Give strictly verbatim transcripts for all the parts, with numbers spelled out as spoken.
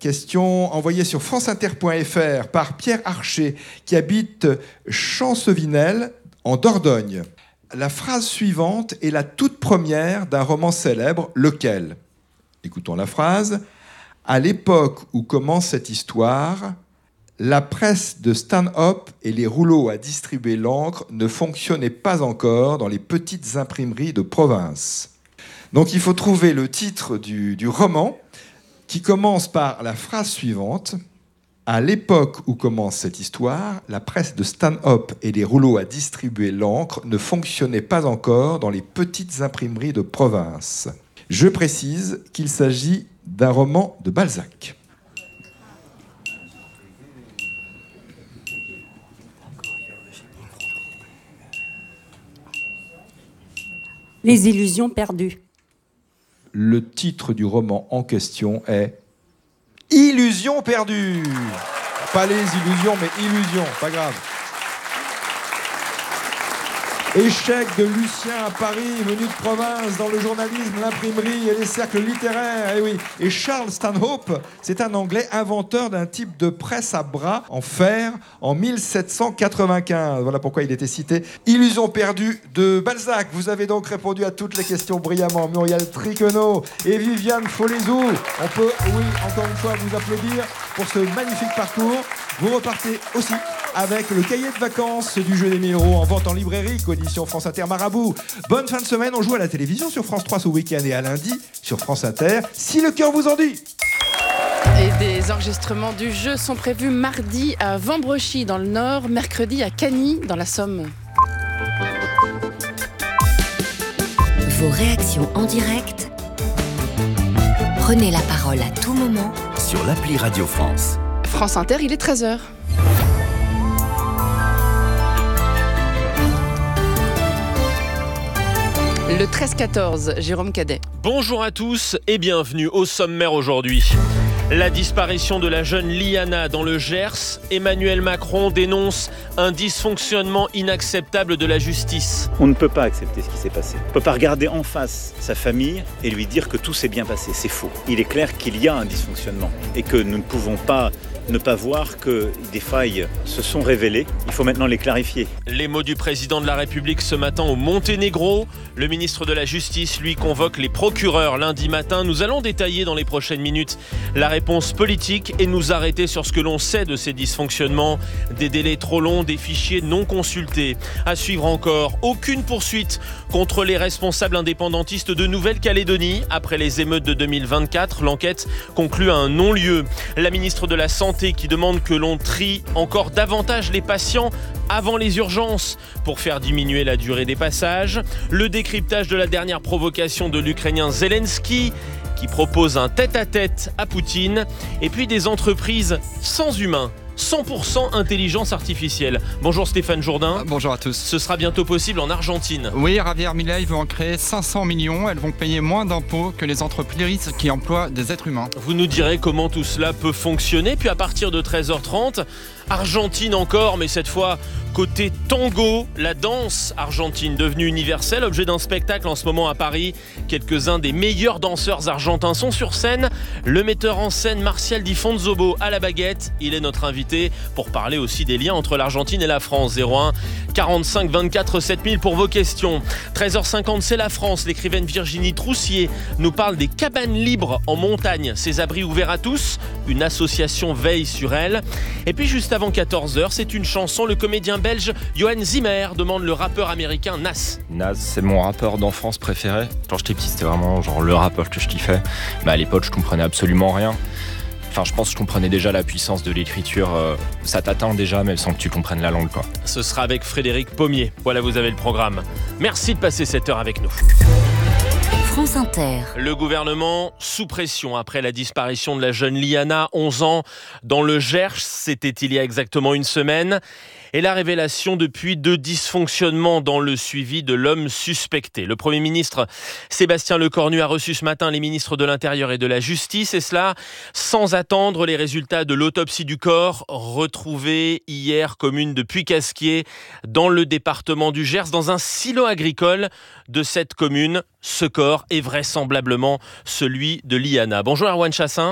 Question envoyée sur franceinter point f r par Pierre Archer, qui habite Chancevinel, en Dordogne. La phrase suivante est la toute première d'un roman célèbre, lequel ? Écoutons la phrase. À l'époque où commence cette histoire, la presse de stand-up et les rouleaux à distribuer l'encre ne fonctionnaient pas encore dans les petites imprimeries de province. Donc il faut trouver le titre du, du roman qui commence par la phrase suivante. À l'époque où commence cette histoire, la presse de stand-up et les rouleaux à distribuer l'encre ne fonctionnaient pas encore dans les petites imprimeries de province. Je précise qu'il s'agit d'un roman de Balzac. Les illusions perdues. Le titre du roman en question est Illusions perdues. Pas les illusions, mais illusions, pas grave. Échec de Lucien à Paris, menu de province dans le journalisme, l'imprimerie et les cercles littéraires. Et oui. Et Charles Stanhope, c'est un Anglais inventeur d'un type de presse à bras en fer en mille sept cent quatre-vingt-quinze. Voilà pourquoi il était cité. Illusion perdue de Balzac. Vous avez donc répondu à toutes les questions brillamment. Muriel Triquenot et Viviane Folezou. On peut, oui, encore une fois, vous applaudir pour ce magnifique parcours. Vous repartez aussi avec le cahier de vacances du jeu des mille euros en vente en librairie, coédition France Inter Marabout. Bonne fin de semaine, on joue à la télévision sur France trois ce week-end et à lundi sur France Inter, si le cœur vous en dit. Et des enregistrements du jeu sont prévus mardi à Vambrechy dans le Nord, mercredi à Cagny dans la Somme. Vos réactions en direct, prenez la parole à tout moment sur l'appli Radio France. France Inter, il est treize heures. Le treize quatorze, Jérôme Cadet. Bonjour à tous et bienvenue au sommaire aujourd'hui. La disparition de la jeune Liana dans le Gers, Emmanuel Macron dénonce un dysfonctionnement inacceptable de la justice. On ne peut pas accepter ce qui s'est passé. On ne peut pas regarder en face sa famille et lui dire que tout s'est bien passé. C'est faux. Il est clair qu'il y a un dysfonctionnement et que nous ne pouvons pas ne pas voir que des failles se sont révélées. Il faut maintenant les clarifier. Les mots du président de la République ce matin au Monténégro. Le ministre de la Justice, lui, convoque les procureurs lundi matin. Nous allons détailler dans les prochaines minutes la réponse politique et nous arrêter sur ce que l'on sait de ces dysfonctionnements. Des délais trop longs, des fichiers non consultés. À suivre encore, aucune poursuite contre les responsables indépendantistes de Nouvelle-Calédonie. Après les émeutes de deux mille vingt-quatre, l'enquête conclut à un non-lieu. La ministre de la Santé qui demande que l'on trie encore davantage les patients avant les urgences pour faire diminuer la durée des passages. Le décryptage de la dernière provocation de l'Ukrainien Zelensky qui propose un tête-à-tête à Poutine. Et puis des entreprises sans humains. cent pour cent intelligence artificielle. Bonjour Stéphane Jourdain. Bonjour à tous. Ce sera bientôt possible en Argentine. Oui, Javier Milei veut en créer cinq cents millions. Elles vont payer moins d'impôts que les entreprises qui emploient des êtres humains. Vous nous direz comment tout cela peut fonctionner. Puis à partir de treize heures trente, Argentine encore, mais cette fois côté tango, la danse argentine devenue universelle, objet d'un spectacle en ce moment à Paris. Quelques-uns des meilleurs danseurs argentins sont sur scène. Le metteur en scène Martial Di Fonzobo à la baguette, il est notre invité pour parler aussi des liens entre l'Argentine et la France. zéro un quarante-cinq vingt-quatre sept mille pour vos questions. treize heures cinquante, c'est la France. L'écrivaine Virginie Troussier nous parle des cabanes libres en montagne. Ces abris ouverts à tous, une association veille sur elles. Et puis juste avant quatorze heures, c'est une chanson. Le comédien belge Johan Zimmer demande le rappeur américain Nas. Nas, c'est mon rappeur d'enfance préféré. Quand j'étais petit, c'était vraiment genre le rappeur que je kiffais. Mais à l'époque, je comprenais absolument rien. Enfin, je pense que je comprenais déjà la puissance de l'écriture. Euh, ça t'atteint déjà, mais sans que tu comprennes la langue, quoi. Ce sera avec Frédéric Pommier. Voilà, vous avez le programme. Merci de passer cette heure avec nous. France Inter. Le gouvernement sous pression après la disparition de la jeune Liana, onze ans, dans le Gers. C'était il y a exactement une semaine. Et la révélation depuis de dysfonctionnements dans le suivi de l'homme suspecté. Le Premier ministre Sébastien Lecornu a reçu ce matin les ministres de l'Intérieur et de la Justice, et cela sans attendre les résultats de l'autopsie du corps retrouvé hier commune de Puy-Casquier dans le département du Gers, dans un silo agricole de cette commune. Ce corps est vraisemblablement celui de Liana. Bonjour Erwan Chassin.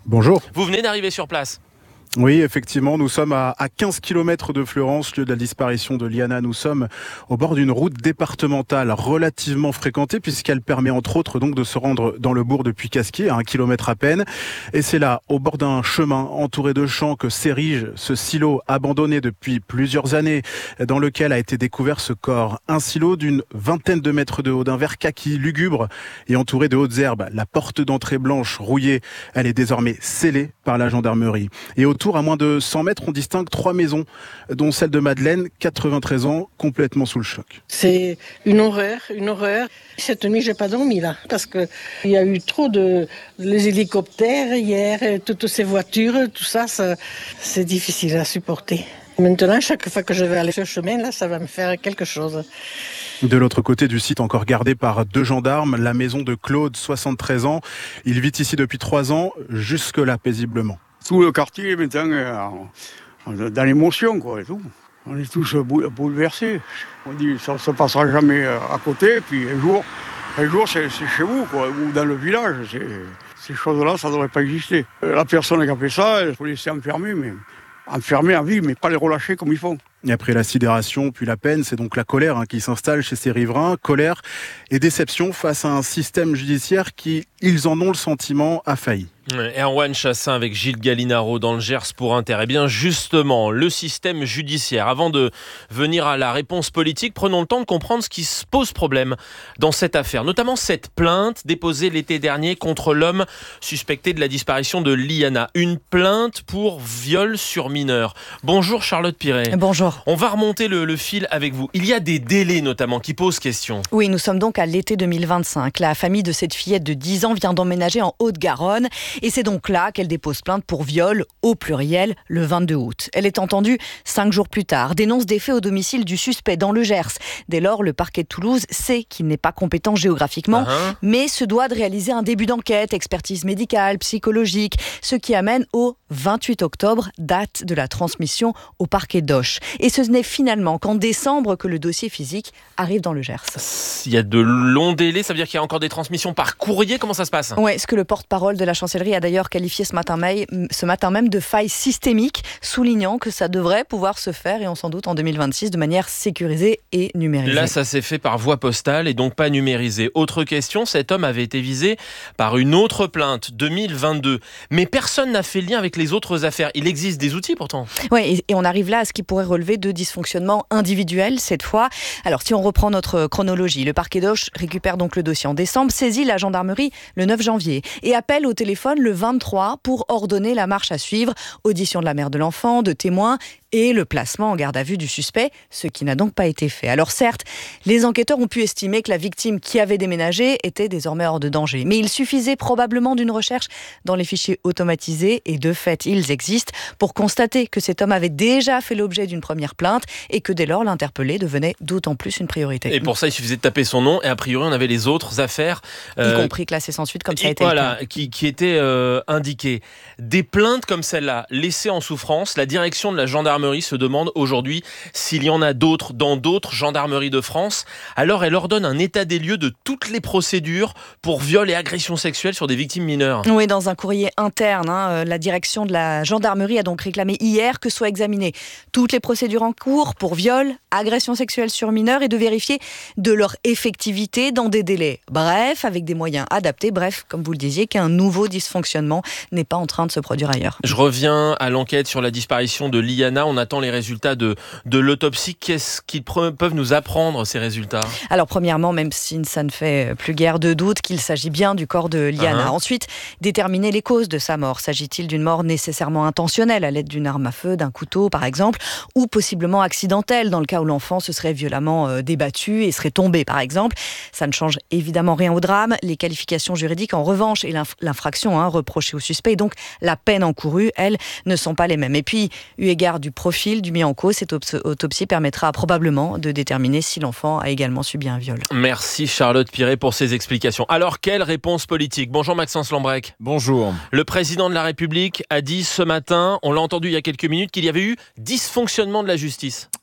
Bonjour. Vous venez d'arriver sur place. Oui, effectivement, nous sommes à, à quinze kilomètres de Fleurance, lieu de la disparition de Liana. Nous sommes au bord d'une route départementale relativement fréquentée puisqu'elle permet entre autres donc de se rendre dans le bourg depuis Casquier, à un kilomètre à peine. Et c'est là, au bord d'un chemin entouré de champs, que s'érige ce silo abandonné depuis plusieurs années, dans lequel a été découvert ce corps. Un silo d'une vingtaine de mètres de haut, d'un vert kaki lugubre et entouré de hautes herbes. La porte d'entrée blanche rouillée, elle est désormais scellée par la gendarmerie. Et autour, à moins de cent mètres, on distingue trois maisons, dont celle de Madeleine, quatre-vingt-treize ans, complètement sous le choc. C'est une horreur, une horreur. Cette nuit, j'ai pas dormi là, parce que il y a eu trop de les hélicoptères hier, toutes ces voitures, tout ça, ça c'est difficile à supporter. Maintenant, chaque fois que je vais aller sur ce chemin là, ça va me faire quelque chose. De l'autre côté du site, encore gardé par deux gendarmes, la maison de Claude, soixante-treize ans. Il vit ici depuis trois ans, jusque-là paisiblement. Tout le quartier est maintenant euh, dans l'émotion, quoi, et tout. On est tous bouleversés. On dit ça ne se passera jamais à côté, puis un jour, un jour c'est, c'est chez vous, quoi, ou dans le village. C'est, ces choses-là, ça ne devrait pas exister. La personne qui a fait ça, il faut les laisser enfermer, mais enfermer en vie, mais pas les relâcher comme ils font. Et après la sidération, puis la peine, c'est donc la colère hein, qui s'installe chez ces riverains. Colère et déception face à un système judiciaire qui, ils en ont le sentiment, a failli. Erwan Chassin avec Gilles Gallinaro dans le Gers pour Inter. Eh bien justement, le système judiciaire. Avant de venir à la réponse politique, prenons le temps de comprendre ce qui se pose problème dans cette affaire. Notamment cette plainte déposée l'été dernier contre l'homme suspecté de la disparition de Liana. Une plainte pour viol sur mineur. Bonjour Charlotte Piret. Bonjour. On va remonter le, le fil avec vous. Il y a des délais notamment qui posent question. Oui, nous sommes donc à l'été deux mille vingt-cinq. La famille de cette fillette de dix ans vient d'emménager en Haute-Garonne. Et c'est donc là qu'elle dépose plainte pour viol, au pluriel, le vingt-deux août. Elle est entendue cinq jours plus tard, dénonce des faits au domicile du suspect dans le Gers. Dès lors, le parquet de Toulouse sait qu'il n'est pas compétent géographiquement, uh-huh. mais se doit de réaliser un début d'enquête, expertise médicale, psychologique, ce qui amène au vingt-huit octobre, date de la transmission au parquet d'Auch. Et ce n'est finalement qu'en décembre que le dossier physique arrive dans le Gers. Il y a de longs délais, ça veut dire qu'il y a encore des transmissions par courrier, comment ça se passe ? Oui, ce que le porte-parole de la chancellerie a d'ailleurs qualifié ce matin, même, ce matin même de faille systémique, soulignant que ça devrait pouvoir se faire, et on s'en doute en deux mille vingt-six, de manière sécurisée et numérisée. Là, ça s'est fait par voie postale et donc pas numérisé. Autre question, cet homme avait été visé par une autre plainte, deux mille vingt-deux. Mais personne n'a fait le lien avec les autres affaires. Il existe des outils pourtant. Oui, et, et on arrive là à ce qui pourrait relever de dysfonctionnements individuels cette fois. Alors, si on reprend notre chronologie, le parquet d'Auch récupère donc le dossier en décembre, saisit la gendarmerie le neuf janvier et appelle au téléphone le vingt-trois pour ordonner la marche à suivre, audition de la mère de l'enfant, de témoins et le placement en garde à vue du suspect, ce qui n'a donc pas été fait. Alors certes, les enquêteurs ont pu estimer que la victime qui avait déménagé était désormais hors de danger, mais il suffisait probablement d'une recherche dans les fichiers automatisés, et de fait, ils existent, pour constater que cet homme avait déjà fait l'objet d'une première plainte et que dès lors, l'interpellé devenait d'autant plus une priorité. Et pour ça, il suffisait de taper son nom et a priori, on avait les autres affaires. Euh, y compris classées sans suite, comme ça a été voilà, le cas. Qui, qui étaient euh, indiquées. Des plaintes comme celle-là, laissées en souffrance, la direction de la gendarmerie se demande aujourd'hui s'il y en a d'autres dans d'autres gendarmeries de France. Alors elle ordonne un état des lieux de toutes les procédures pour viol et agression sexuelle sur des victimes mineures. Oui, dans un courrier interne, hein, la direction de la gendarmerie a donc réclamé hier que soient examinées toutes les procédures en cours pour viol, agression sexuelle sur mineurs et de vérifier de leur effectivité dans des délais brefs, avec des moyens adaptés. Bref, comme vous le disiez, qu'un nouveau dysfonctionnement n'est pas en train de se produire ailleurs. Je reviens à l'enquête sur la disparition de Liana. On attend les résultats de, de l'autopsie. Qu'est-ce qu'ils pre- peuvent nous apprendre, ces résultats ? Alors, premièrement, même si ça ne fait plus guère de doute qu'il s'agit bien du corps de Liana. Uh-huh. Ensuite, déterminer les causes de sa mort. S'agit-il d'une mort nécessairement intentionnelle, à l'aide d'une arme à feu, d'un couteau, par exemple, ou possiblement accidentelle, dans le cas où l'enfant se serait violemment euh, débattu et serait tombé, par exemple. Ça ne change évidemment rien au drame. Les qualifications juridiques, en revanche, et l'inf- l'infraction hein, reprochée au suspect, et donc la peine encourue, elles, ne sont pas les mêmes. Et puis, eu égard du profil du mis en cause, cette autopsie permettra probablement de déterminer si l'enfant a également subi un viol. Merci Charlotte Piret pour ces explications. Alors, quelle réponse politique ? Bonjour Maxence Lambrec. Bonjour. Le président de la République a dit ce matin, on l'a entendu il y a quelques minutes, qu'il y avait eu dysfonctionnement de la justice.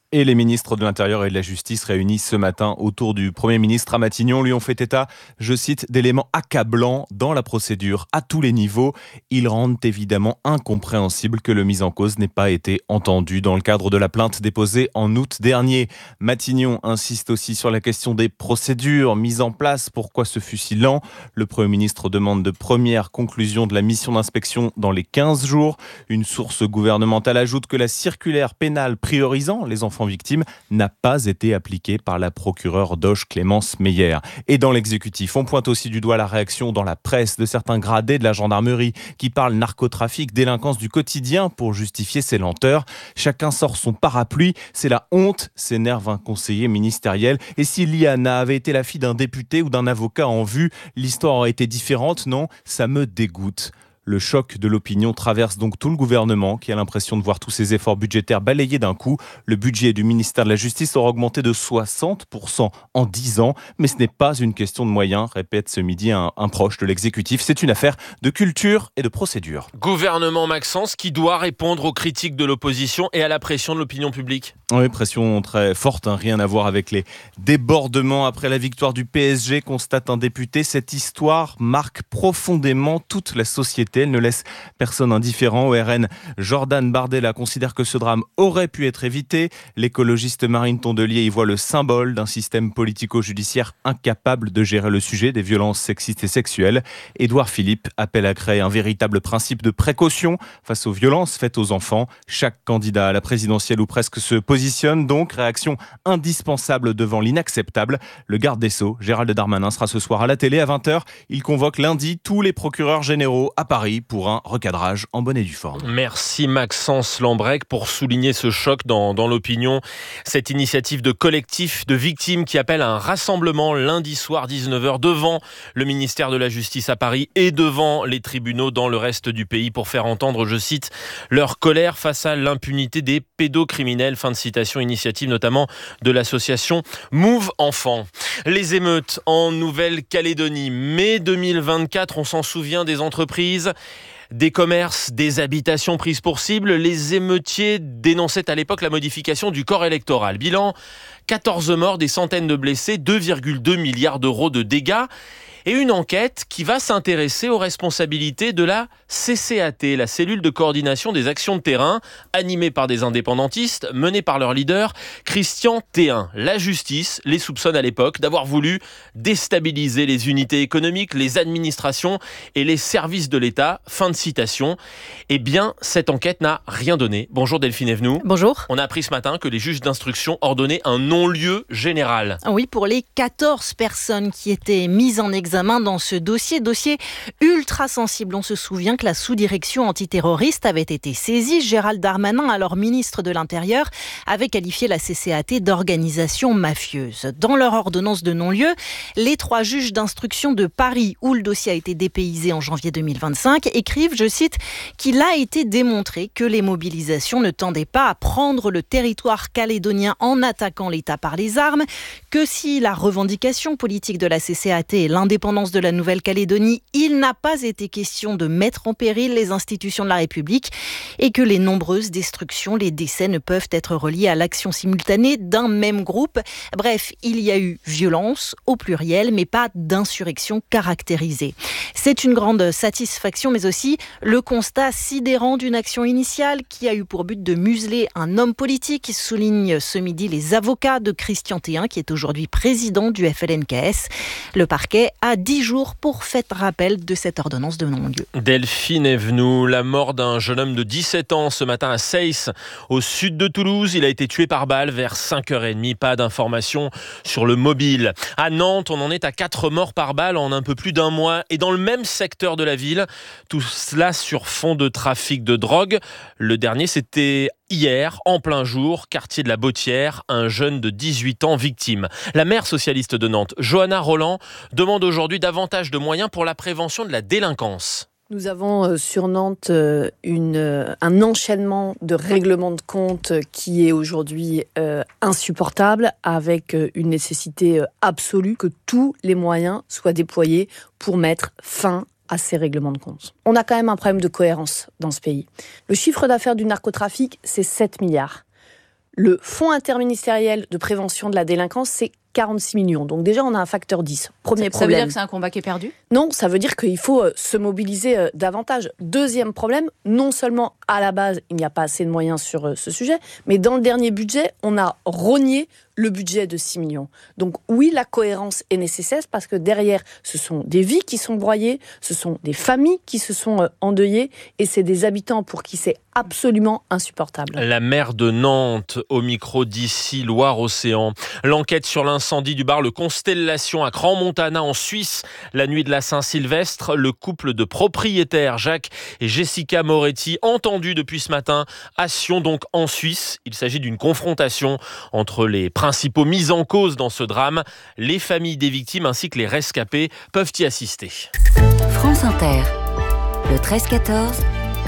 Et les ministres de l'Intérieur et de la Justice réunis ce matin autour du Premier ministre à Matignon lui ont fait état, je cite, d'éléments accablants dans la procédure à tous les niveaux. Ils rendent évidemment incompréhensible que le mis en cause n'ait pas été entendu dans le cadre de la plainte déposée en août dernier. Matignon insiste aussi sur la question des procédures mises en place. Pourquoi ce fut si lent ? Le Premier ministre demande de premières conclusions de la mission d'inspection dans les quinze jours. Une source gouvernementale ajoute que la circulaire pénale priorisant les enfants victimes n'a pas été appliquée par la procureure d'Auch Clémence Meyer. Et dans l'exécutif, on pointe aussi du doigt la réaction dans la presse de certains gradés de la gendarmerie qui parlent narcotrafic, délinquance du quotidien pour justifier ces lenteurs. Chacun sort son parapluie, c'est la honte, s'énerve un conseiller ministériel. Et si Liana avait été la fille d'un député ou d'un avocat en vue, l'histoire aurait été différente, non ? Ça me dégoûte. Le choc de l'opinion traverse donc tout le gouvernement qui a l'impression de voir tous ses efforts budgétaires balayés d'un coup. Le budget du ministère de la Justice aura augmenté de soixante pour cent en dix ans. Mais ce n'est pas une question de moyens, répète ce midi un, un proche de l'exécutif. C'est une affaire de culture et de procédure. Gouvernement Maxence qui doit répondre aux critiques de l'opposition et à la pression de l'opinion publique. Oui, pression très forte, hein, rien à voir avec les débordements après la victoire du P S G, constate un député. Cette histoire marque profondément toute la société. Elle ne laisse personne indifférent. Au R N, Jordan Bardella considère que ce drame aurait pu être évité. L'écologiste Marine Tondelier y voit le symbole d'un système politico-judiciaire incapable de gérer le sujet des violences sexistes et sexuelles. Édouard Philippe appelle à créer un véritable principe de précaution face aux violences faites aux enfants. Chaque candidat à la présidentielle ou presque se positionne donc. Réaction indispensable devant l'inacceptable. Le garde des Sceaux, Gérald Darmanin, sera ce soir à la télé à vingt heures. Il convoque lundi tous les procureurs généraux à Paris pour un recadrage en bonne et due forme. Merci Maxence Lambrec pour souligner ce choc dans, dans l'opinion. Cette initiative de collectif de victimes qui appelle à un rassemblement lundi soir dix-neuf heures devant le ministère de la Justice à Paris et devant les tribunaux dans le reste du pays pour faire entendre, je cite, leur colère face à l'impunité des pédocriminels. Fin de citation, initiative notamment de l'association Move Enfants. Les émeutes en Nouvelle-Calédonie, mai deux mille vingt-quatre, on s'en souvient, des entreprises, des commerces, des habitations prises pour cible. Les émeutiers dénonçaient à l'époque la modification du corps électoral. Bilan, quatorze morts, des centaines de blessés, deux virgule deux milliards d'euros de dégâts. Et une enquête qui va s'intéresser aux responsabilités de la C C A T, la cellule de coordination des actions de terrain, animée par des indépendantistes, menée par leur leader, Christian Théin. La justice les soupçonne à l'époque d'avoir voulu déstabiliser les unités économiques, les administrations et les services de l'État. Fin de citation. Eh bien, cette enquête n'a rien donné. Bonjour Delphine Evenou. Bonjour. On a appris ce matin que les juges d'instruction ordonnaient un non-lieu général. Oui, pour les quatorze personnes qui étaient mises en examen dans ce dossier, dossier ultra sensible. On se souvient que la sous-direction antiterroriste avait été saisie. Gérald Darmanin, alors ministre de l'Intérieur, avait qualifié la C C A T d'organisation mafieuse. Dans leur ordonnance de non-lieu, les trois juges d'instruction de Paris, où le dossier a été dépaysé en janvier deux mille vingt-cinq, écrivent, je cite, qu'il a été démontré que les mobilisations ne tendaient pas à prendre le territoire calédonien en attaquant l'État par les armes, que si la revendication politique de la C C A T est l'indépendance de la Nouvelle-Calédonie, il n'a pas été question de mettre en péril les institutions de la République et que les nombreuses destructions, les décès ne peuvent être reliés à l'action simultanée d'un même groupe. Bref, il y a eu violence au pluriel, mais pas d'insurrection caractérisée. C'est une grande satisfaction, mais aussi le constat sidérant d'une action initiale qui a eu pour but de museler un homme politique, souligne ce midi les avocats de Christian Théin, qui est aujourd'hui président du F L N K S. Le parquet a dix jours pour faire rappel de cette ordonnance de non-lieu. Delphine Evenou, la mort d'un jeune homme de dix-sept ans ce matin à Seyss, au sud de Toulouse. Il a été tué par balle vers cinq heures trente. Pas d'informations sur le mobile. À Nantes, on en est à quatre morts par balle en un peu plus d'un mois. Et dans le même secteur de la ville, tout cela sur fond de trafic de drogue. Le dernier, c'était hier, en plein jour, quartier de la Bottière, un jeune de dix-huit ans victime. La maire socialiste de Nantes, Johanna Roland, demande aujourd'hui davantage de moyens pour la prévention de la délinquance. Nous avons sur Nantes une, un enchaînement de règlements de compte qui est aujourd'hui euh, insupportable, avec une nécessité absolue que tous les moyens soient déployés pour mettre fin à ces règlements de compte. On a quand même un problème de cohérence dans ce pays. Le chiffre d'affaires du narcotrafic, c'est sept milliards. Le fonds interministériel de prévention de la délinquance, c'est quarante-six millions. Donc déjà, on a un facteur dix. Premier ça, problème. Ça veut dire que c'est un combat qui est perdu ? Non, ça veut dire qu'il faut se mobiliser davantage. Deuxième problème, non seulement à la base, il n'y a pas assez de moyens sur ce sujet, mais dans le dernier budget, on a rogné le budget de six millions. Donc oui, la cohérence est nécessaire parce que derrière, ce sont des vies qui sont broyées, ce sont des familles qui se sont endeuillées et c'est des habitants pour qui c'est absolument insupportable. La maire de Nantes, au micro d'ici Loire-Océan. L'enquête sur l'incendie du bar Le Constellation à Crans-Montana en Suisse, la nuit de la Saint-Sylvestre. Le couple de propriétaires, Jacques et Jessica Moretti, entendus depuis ce matin à Sion, donc en Suisse. Il s'agit d'une confrontation entre les principaux mis en cause dans ce drame. Les familles des victimes ainsi que les rescapés peuvent y assister. France Inter, le treize quatorze,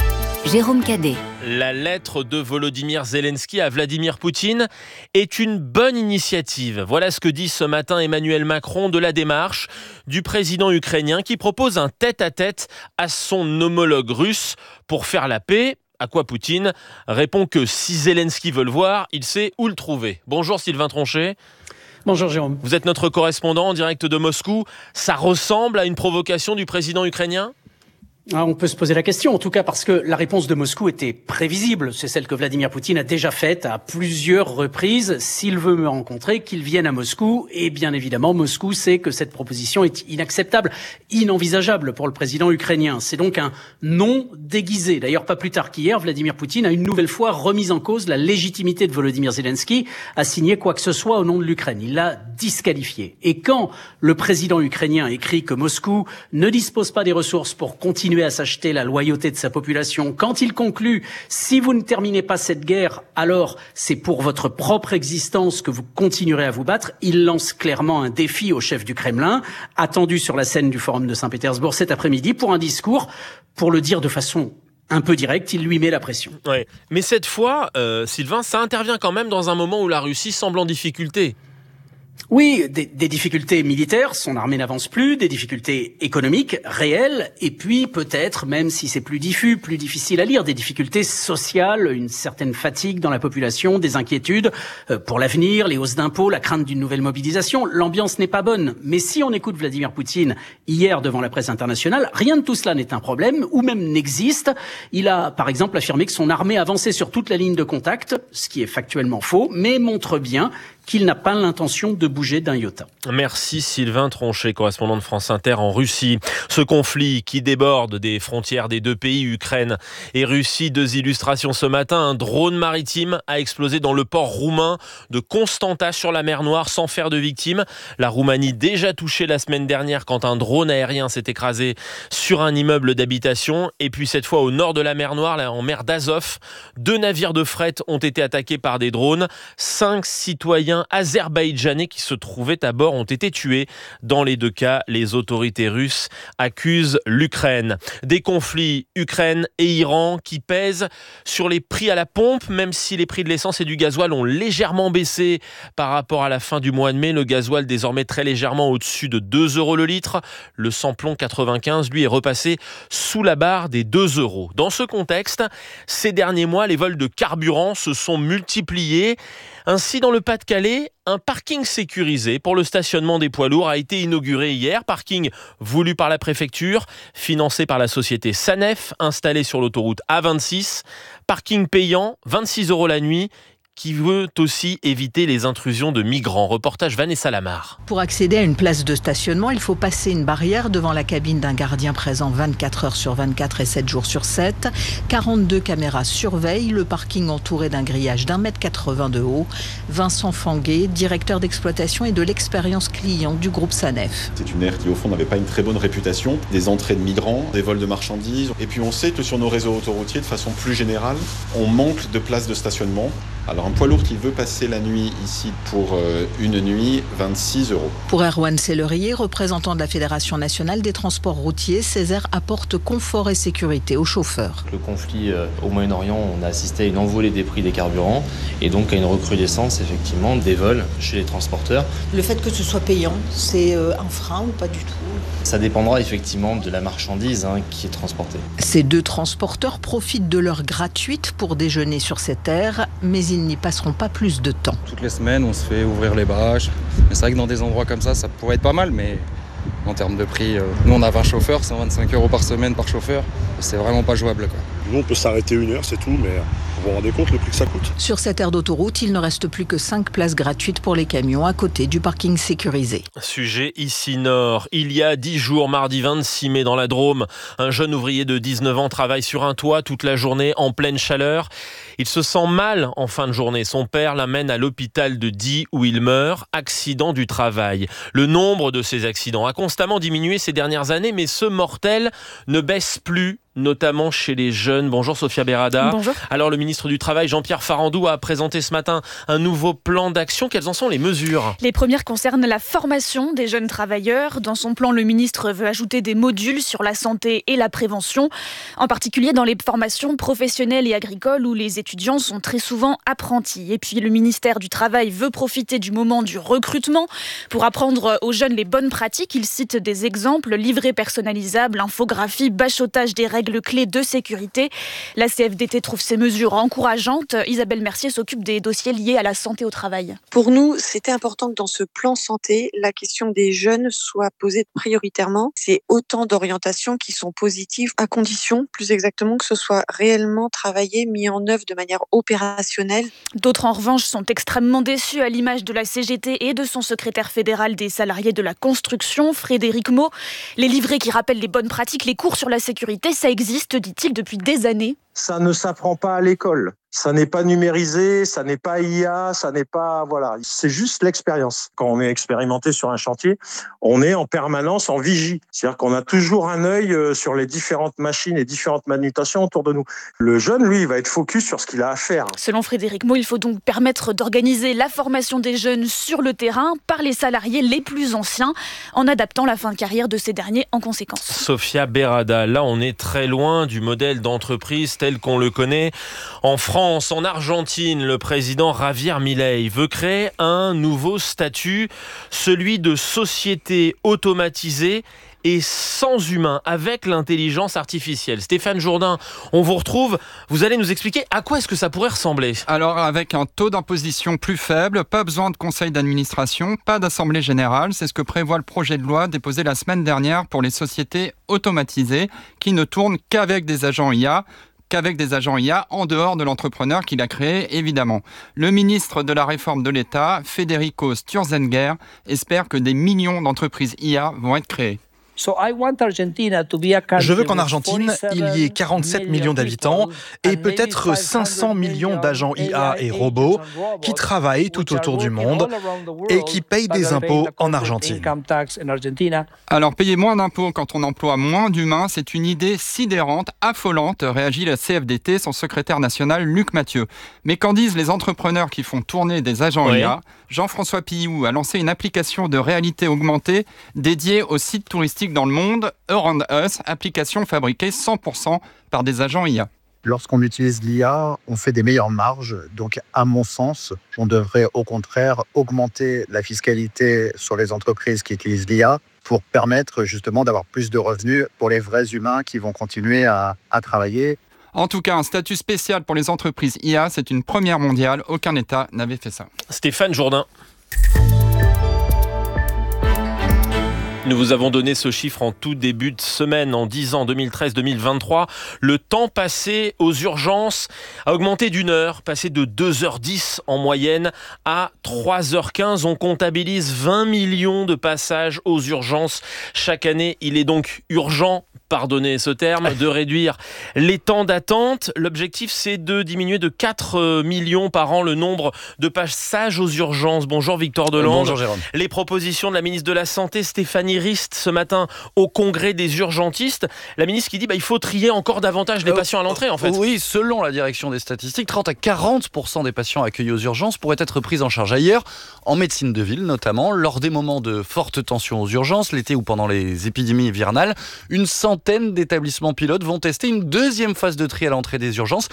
Jérôme Cadet. La lettre de Volodymyr Zelensky à Vladimir Poutine est une bonne initiative. Voilà ce que dit ce matin Emmanuel Macron de la démarche du président ukrainien qui propose un tête-à-tête à son homologue russe pour faire la paix. À quoi Poutine répond que si Zelensky veut le voir, il sait où le trouver. Bonjour Sylvain Tronchet. Bonjour Jérôme. Vous êtes notre correspondant en direct de Moscou. Ça ressemble à une provocation du président ukrainien ? Ah, on peut se poser la question, en tout cas parce que la réponse de Moscou était prévisible. C'est celle que Vladimir Poutine a déjà faite à plusieurs reprises. S'il veut me rencontrer, qu'il vienne à Moscou. Et bien évidemment, Moscou sait que cette proposition est inacceptable, inenvisageable pour le président ukrainien. C'est donc un non déguisé. D'ailleurs, pas plus tard qu'hier, Vladimir Poutine a une nouvelle fois remis en cause la légitimité de Volodymyr Zelensky à signer quoi que ce soit au nom de l'Ukraine. Il l'a disqualifié. Et quand le président ukrainien écrit que Moscou ne dispose pas des ressources pour continuer à s'acheter la loyauté de sa population, quand il conclut « si vous ne terminez pas cette guerre, alors c'est pour votre propre existence que vous continuerez à vous battre », il lance clairement un défi au chef du Kremlin, attendu sur la scène du Forum de Saint-Pétersbourg cet après-midi pour un discours, pour le dire de façon un peu directe, il lui met la pression. Ouais. Mais cette fois, euh, Sylvain, ça intervient quand même dans un moment où la Russie semble en difficulté. Oui, des, des difficultés militaires, son armée n'avance plus, des difficultés économiques réelles, et puis peut-être, même si c'est plus diffus, plus difficile à lire, des difficultés sociales, une certaine fatigue dans la population, des inquiétudes euh, pour l'avenir, les hausses d'impôts, la crainte d'une nouvelle mobilisation. L'ambiance n'est pas bonne, mais si on écoute Vladimir Poutine hier devant la presse internationale, rien de tout cela n'est un problème, ou même n'existe. Il a, par exemple, affirmé que son armée avançait sur toute la ligne de contact, ce qui est factuellement faux, mais montre bien qu'il n'a pas l'intention de bouger d'un iota. Merci Sylvain Tronchet, correspondant de France Inter en Russie. Ce conflit qui déborde des frontières des deux pays, Ukraine et Russie. Deux illustrations ce matin. Un drone maritime a explosé dans le port roumain de Constanta sur la mer Noire sans faire de victimes. La Roumanie déjà touchée la semaine dernière quand un drone aérien s'est écrasé sur un immeuble d'habitation. Et puis cette fois au nord de la mer Noire, là, en mer d'Azov, deux navires de fret ont été attaqués par des drones. Cinq citoyens azerbaïdjanais qui se trouvaient à bord ont été tués. Dans les deux cas, les autorités russes accusent l'Ukraine. Des conflits Ukraine et Iran qui pèsent sur les prix à la pompe, même si les prix de l'essence et du gasoil ont légèrement baissé par rapport à la fin du mois de mai. Le gasoil désormais très légèrement au-dessus de deux euros le litre. Le samplon quatre-vingt-quinze, lui, est repassé sous la barre des deux euros. Dans ce contexte, ces derniers mois, les vols de carburant se sont multipliés. Ainsi, dans le Pas-de-Calais, un parking sécurisé pour le stationnement des poids lourds a été inauguré hier. Parking voulu par la préfecture, financé par la société Sanef, installé sur l'autoroute A vingt-six. Parking payant, vingt-six euros la nuit, qui veut aussi éviter les intrusions de migrants. Reportage Vanessa Lamar. Pour accéder à une place de stationnement, il faut passer une barrière devant la cabine d'un gardien présent vingt-quatre heures sur vingt-quatre et sept jours sur sept. quarante-deux caméras surveillent le parking entouré d'un grillage d'un mètre quatre-vingts de haut. Vincent Fanguet, directeur d'exploitation et de l'expérience client du groupe Sanef. C'est une aire qui au fond n'avait pas une très bonne réputation. Des entrées de migrants, des vols de marchandises. Et puis on sait que sur nos réseaux autoroutiers, de façon plus générale, on manque de places de stationnement. Alors un poids lourd qui veut passer la nuit ici pour euh, une nuit, vingt-six euros. Pour Erwan Sellerier, représentant de la Fédération nationale des transports routiers, ces aires apportent confort et sécurité aux chauffeurs. Le conflit euh, au Moyen-Orient, on a assisté à une envolée des prix des carburants et donc à une recrudescence effectivement des vols chez les transporteurs. Le fait que ce soit payant, c'est euh, un frein ou pas du tout ? Ça dépendra effectivement de la marchandise hein, qui est transportée. Ces deux transporteurs profitent de l'heure gratuite pour déjeuner sur cette aire, mais ils n'y n'y passeront pas plus de temps. Toutes les semaines, on se fait ouvrir les bâches. Mais c'est vrai que dans des endroits comme ça, ça pourrait être pas mal, mais en termes de prix, euh, nous on a vingt chauffeurs, cent vingt-cinq euros par semaine par chauffeur. C'est vraiment pas jouable, quoi. Nous, on peut s'arrêter une heure, c'est tout, mais vous vous rendez compte le prix que ça coûte. Sur cette aire d'autoroute, il ne reste plus que cinq places gratuites pour les camions à côté du parking sécurisé. Sujet ici nord. Il y a dix jours, mardi vingt-six mai, dans la Drôme, un jeune ouvrier de dix-neuf ans travaille sur un toit toute la journée en pleine chaleur. Il se sent mal en fin de journée. Son père l'amène à l'hôpital de Die où il meurt. Accident du travail. Le nombre de ces accidents a constamment diminué ces dernières années, mais ce mortel ne baisse plus, notamment chez les jeunes. Bonjour Sophia Berada. Bonjour. Alors le ministre du Travail, Jean-Pierre Farandou, a présenté ce matin un nouveau plan d'action. Quelles en sont les mesures ? Les premières concernent la formation des jeunes travailleurs. Dans son plan, le ministre veut ajouter des modules sur la santé et la prévention, en particulier dans les formations professionnelles et agricoles où les étudiants sont très souvent apprentis. Et puis le ministère du Travail veut profiter du moment du recrutement pour apprendre aux jeunes les bonnes pratiques. Il cite des exemples: livrets personnalisables, infographie, bachotage des règles clés de sécurité. La C F D T trouve ces mesures encourageantes. Isabelle Mercier s'occupe des dossiers liés à la santé au travail. Pour nous, c'était important que dans ce plan santé, la question des jeunes soit posée prioritairement. C'est autant d'orientations qui sont positives, à condition, plus exactement, que ce soit réellement travaillé, mis en œuvre de manière opérationnelle. D'autres, en revanche, sont extrêmement déçus, à l'image de la C G T et de son secrétaire fédéral des salariés de la construction, Frédéric Mau. Les livrets qui rappellent les bonnes pratiques, les cours sur la sécurité, ça existe, dit-il, depuis des années. Ça ne s'apprend pas à l'école. Ça n'est pas numérisé, ça n'est pas I A, ça n'est pas... Voilà, c'est juste l'expérience. Quand on est expérimenté sur un chantier, on est en permanence en vigie. C'est-à-dire qu'on a toujours un œil sur les différentes machines et différentes manutations autour de nous. Le jeune, lui, il va être focus sur ce qu'il a à faire. Selon Frédéric Mau, il faut donc permettre d'organiser la formation des jeunes sur le terrain par les salariés les plus anciens, en adaptant la fin de carrière de ces derniers en conséquence. Sophia Berada, là on est très loin du modèle d'entreprise tel qu'on le connaît en France. En Argentine, le président Javier Milei veut créer un nouveau statut, celui de société automatisée et sans humain, avec l'intelligence artificielle. Stéphane Jourdain, on vous retrouve. Vous allez nous expliquer à quoi est-ce que ça pourrait ressembler. Alors, avec un taux d'imposition plus faible, pas besoin de conseil d'administration, pas d'assemblée générale. C'est ce que prévoit le projet de loi déposé la semaine dernière pour les sociétés automatisées qui ne tournent qu'avec des agents I A. qu'avec des agents I A en dehors de l'entrepreneur qui l'a créé, évidemment. Le ministre de la Réforme de l'État, Federico Sturzenegger, espère que des millions d'entreprises I A vont être créées. Je veux qu'en Argentine, il y ait quarante-sept millions d'habitants et peut-être cinq cents millions d'agents I A et robots qui travaillent tout autour du monde et qui payent des impôts en Argentine. Alors, payer moins d'impôts quand on emploie moins d'humains, c'est une idée sidérante, affolante, réagit la C F D T, son secrétaire national Luc Mathieu. Mais qu'en disent les entrepreneurs qui font tourner des agents oui. I A ? Jean-François Pillou a lancé une application de réalité augmentée dédiée aux sites touristiques dans le monde, Around Us, application fabriquée cent pour cent par des agents I A. Lorsqu'on utilise l'I A, on fait des meilleures marges. Donc, à mon sens, on devrait au contraire augmenter la fiscalité sur les entreprises qui utilisent l'I A pour permettre justement d'avoir plus de revenus pour les vrais humains qui vont continuer à, à travailler. En tout cas, un statut spécial pour les entreprises I A, c'est une première mondiale. Aucun État n'avait fait ça. Stéphane Jourdain. Nous vous avons donné ce chiffre en tout début de semaine, en dix ans, deux mille treize deux mille vingt-trois. Le temps passé aux urgences a augmenté d'une heure, passé de deux heures dix en moyenne à trois heures quinze. On comptabilise vingt millions de passages aux urgences chaque année. Il est donc urgent, pardonnez ce terme, de réduire les temps d'attente. L'objectif, c'est de diminuer de quatre millions par an le nombre de passages aux urgences. Bonjour Victor Delande. Bonjour Jérôme. Les propositions de la ministre de la Santé, Stéphanie Rist, ce matin au congrès des urgentistes. La ministre qui dit bah, il faut trier encore davantage les euh, patients à l'entrée en fait. Oui, selon la direction des statistiques, trente à quarante pour cent des patients accueillis aux urgences pourraient être pris en charge ailleurs, en médecine de ville notamment, lors des moments de forte tension aux urgences, l'été ou pendant les épidémies hivernales. Une centaine d'établissements pilotes vont tester une deuxième phase de tri à l'entrée des urgences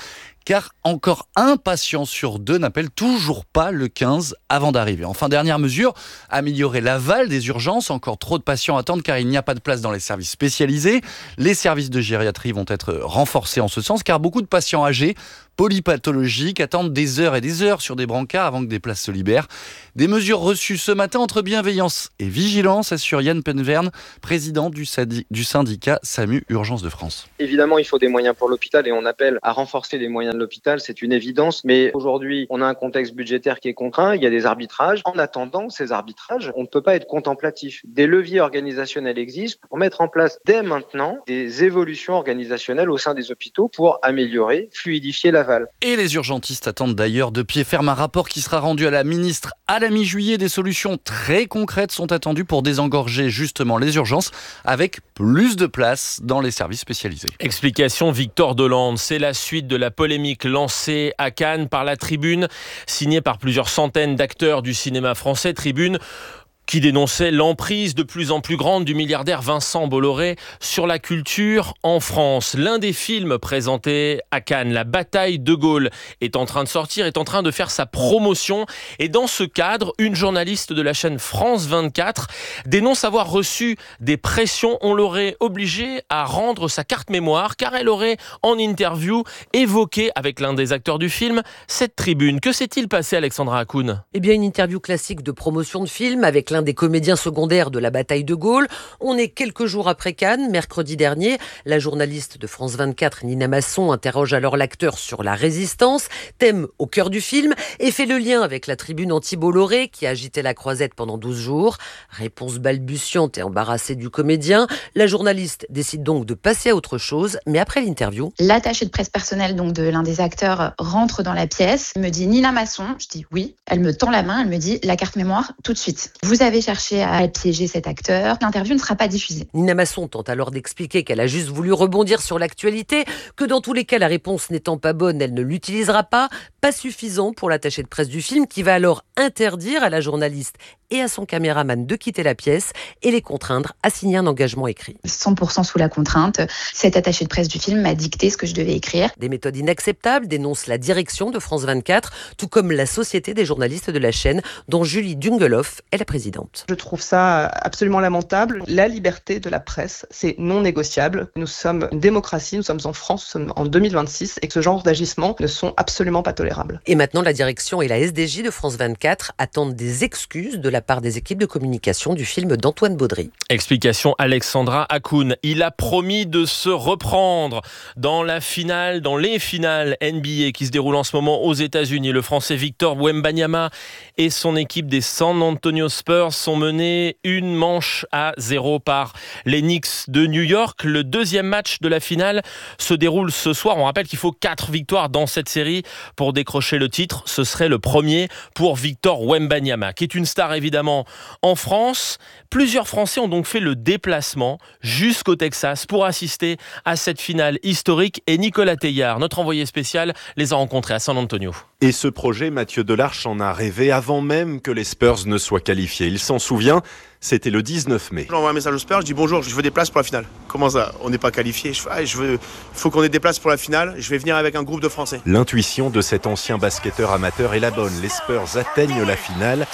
car encore un patient sur deux n'appelle toujours pas le quinze avant d'arriver. Enfin, dernière mesure, améliorer l'aval des urgences. Encore trop de patients attendent car il n'y a pas de place dans les services spécialisés. Les services de gériatrie vont être renforcés en ce sens car beaucoup de patients âgés polypathologiques attendent des heures et des heures sur des brancards avant que des places se libèrent. Des mesures reçues ce matin entre bienveillance et vigilance, assure Yann Penverne, président du, sadi- du syndicat SAMU Urgence de France. Évidemment, il faut des moyens pour l'hôpital et on appelle à renforcer les moyens de l'hôpital, c'est une évidence. Mais aujourd'hui, on a un contexte budgétaire qui est contraint, il y a des arbitrages. En attendant ces arbitrages, on ne peut pas être contemplatif. Des leviers organisationnels existent pour mettre en place dès maintenant des évolutions organisationnelles au sein des hôpitaux pour améliorer, fluidifier la Et les urgentistes attendent d'ailleurs de pied ferme un rapport qui sera rendu à la ministre à la mi-juillet. Des solutions très concrètes sont attendues pour désengorger justement les urgences avec plus de place dans les services spécialisés. Explication Victor Dolande. C'est la suite de la polémique lancée à Cannes par la Tribune, signée par plusieurs centaines d'acteurs du cinéma français. Tribune qui dénonçait l'emprise de plus en plus grande du milliardaire Vincent Bolloré sur la culture en France. L'un des films présentés à Cannes, La Bataille de Gaulle, est en train de sortir, est en train de faire sa promotion. Et dans ce cadre, une journaliste de la chaîne France vingt-quatre dénonce avoir reçu des pressions. On l'aurait obligée à rendre sa carte mémoire car elle aurait, en interview, évoqué avec l'un des acteurs du film cette tribune. Que s'est-il passé, Alexandra Hakoun ? Eh bien, une interview classique de promotion de film avec l'un des comédiens secondaires de la bataille de Gaulle. On est quelques jours après Cannes, mercredi dernier. La journaliste de France vingt-quatre, Nina Masson, interroge alors l'acteur sur la résistance, thème au cœur du film, et fait le lien avec la tribune anti-Bolloré qui agitait la croisette pendant douze jours. Réponse balbutiante et embarrassée du comédien. La journaliste décide donc de passer à autre chose, mais après l'interview... L'attachée de presse personnelle donc de l'un des acteurs rentre dans la pièce, me dit Nina Masson, je dis oui. Elle me tend la main, elle me dit la carte mémoire tout de suite. Vous avez cherché à piéger cet acteur, l'interview ne sera pas diffusée. Nina Masson tente alors d'expliquer qu'elle a juste voulu rebondir sur l'actualité, que dans tous les cas la réponse n'étant pas bonne, elle ne l'utilisera pas. Pas suffisant pour l'attaché de presse du film qui va alors interdire à la journaliste et à son caméraman de quitter la pièce et les contraindre à signer un engagement écrit. cent pour cent sous la contrainte, cet attaché de presse du film m'a dicté ce que je devais écrire. Des méthodes inacceptables, dénonce la direction de France vingt-quatre, tout comme la Société des journalistes de la chaîne, dont Julie Dungeloff est la présidente. Je trouve ça absolument lamentable. La liberté de la presse, c'est non négociable. Nous sommes une démocratie, nous sommes en France, nous sommes en deux mille vingt-six et que ce genre d'agissements ne sont absolument pas tolérables. Et maintenant, la direction et la S D J de France vingt-quatre attendent des excuses de la part des équipes de communication du film d'Antoine Baudry. Explication Alexandra Hakoun. Il a promis de se reprendre dans la finale, dans les finales N B A qui se déroulent en ce moment aux États-Unis. Le Français Victor Wembanyama et son équipe des San Antonio Spurs sont menés une manche à zéro par les Knicks de New York. Le deuxième match de la finale se déroule ce soir. On rappelle qu'il faut quatre victoires dans cette série pour décrocher le titre. Ce serait le premier pour Victor Wembanyama, qui est une star évidemment en France. Plusieurs Français ont donc fait le déplacement jusqu'au Texas pour assister à cette finale historique. Et Nicolas Teillard, notre envoyé spécial, les a rencontrés à San Antonio. Et ce projet, Mathieu Delarche en a rêvé avant même que les Spurs ne soient qualifiés. Il s'en souvient, c'était le dix-neuf mai. J'envoie un message aux Spurs, je dis bonjour, je veux des places pour la finale. Comment ça, on n'est pas qualifié? Je, ah, je veux, faut qu'on ait des places pour la finale, je vais venir avec un groupe de Français. L'intuition de cet ancien basketteur amateur est la bonne. Les Spurs atteignent la finale.